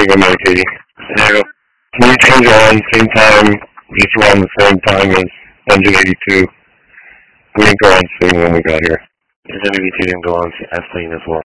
you go meditating. There you go. Can you change on same time, just around the same time as Engine 82? We didn't go on scene when we got here. Engine 82 didn't go on scene as well.